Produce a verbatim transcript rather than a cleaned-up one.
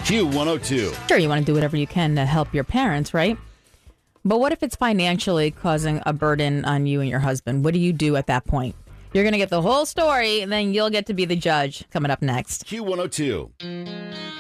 Q one oh two. Sure, you want to do whatever you can to help your parents, right? But what if it's financially causing a burden on you and your husband? What do you do at that point? You're going to get the whole story, and then you'll get to be the judge coming up next. Q one oh two.